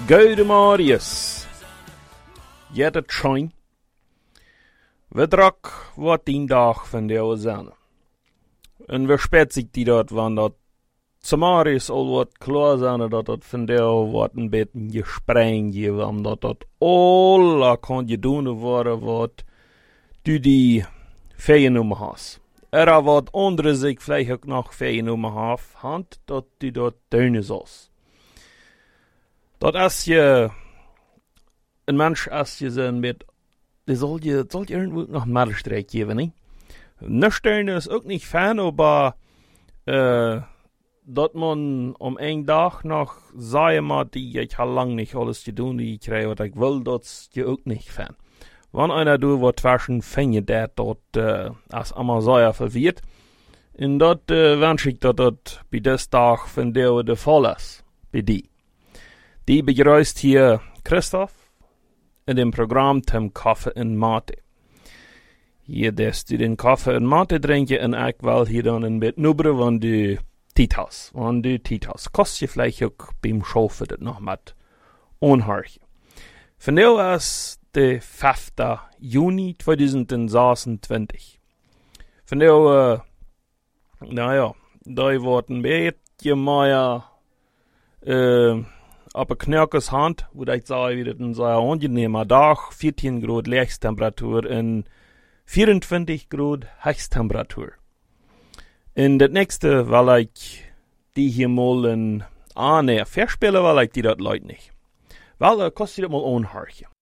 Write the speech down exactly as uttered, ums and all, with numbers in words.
Gode Marius. Jette trein. We drak wat tien dag van de ozane. En we spet zich die dat van dat Samarius al wat klaar zijn dat dat van de wat een beetje gespreng je, omdat dat alla kan je doen worden wat du die feien hast. Er wat andere zich vielleicht ook nog feien have, hand dat du dat doen zoals. Dat als je een mens als je zijn met, die zal je, zal je irgendwo nog een middelstreek geven, niet? Nüchtern is ook niet fijn, maar uh, dat man om één dag nog zeggen moet, die ik al lang niet alles te doen, die ik krijg wat ik wil, dat is je ook niet fijn. Wanneer einer doet wat versen, vind je dat, dat uh, als allemaal zeer verwirrt. En dat uh, wens ik dat dat bij deze dag van de de val is, bij die. Die begrüßt hier Christoph in dem Programm Tim Kaffee en Mate. Hier des du den Kaffee en Mate drinken en ik wil hier dan een beetje nubberen van de Titas. Van de Titas. Kost je vielleicht ook beim Schaufen dat nog met onhartje. Vandaag is de vijfde juni tweeduizend zesentwintig. Vandaag, uh, nou ja, daar wordt een beetje meer uh, op een knirkes hand, wo ik zei, wie dat een zeer angenehmer dag, veertien Grad Lichttemperatuur en vierentwintig Grad Höchsttemperatuur. En dat nächste wil ik die hier mal een aanneer verspelen, wil ik die dat leid niet. Wel, uh, kost je dat mal onhartje.